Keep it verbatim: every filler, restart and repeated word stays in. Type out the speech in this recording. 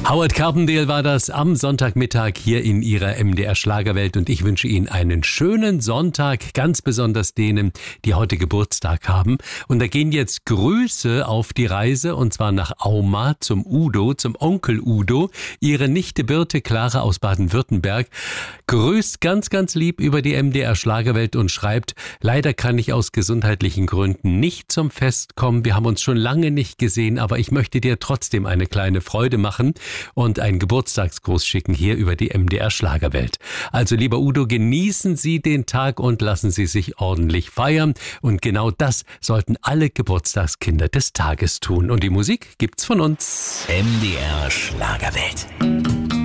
Howard Carpendale war das am Sonntagmittag hier in Ihrer M D R Schlagerwelt und ich wünsche Ihnen einen schönen Sonntag, ganz besonders denen, die heute Geburtstag haben. Und da gehen jetzt Grüße auf die Reise und zwar nach Auma zum Udo, zum Onkel Udo. Ihre Nichte Birte Clara aus Baden-Württemberg grüßt ganz, ganz lieb über die M D R Schlagerwelt und schreibt: Leider kann ich aus gesundheitlichen Gründen nicht zum Fest kommen. Wir haben uns schon lange nicht gesehen, aber ich möchte dir trotzdem eine kleine Freude machen und einen Geburtstagsgruß schicken hier über die M D R Schlagerwelt. Also lieber Udo, genießen Sie den Tag und lassen Sie sich ordentlich feiern. Und genau das sollten alle Geburtstagskinder des Tages tun. Und die Musik gibt's von uns. M D R Schlagerwelt.